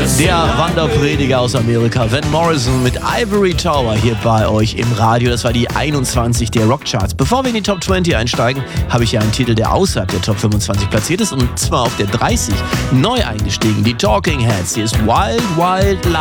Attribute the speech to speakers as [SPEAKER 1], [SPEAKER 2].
[SPEAKER 1] Der Wanderprediger aus Amerika, Van Morrison mit Ivory Tower hier bei euch im Radio. Das war die 21 der Rockcharts. Bevor wir in die Top 20 einsteigen, habe ich ja einen Titel, der außerhalb der Top 25 platziert ist, und zwar auf der 30 neu eingestiegen. Die Talking Heads. Hier ist Wild Wild Love.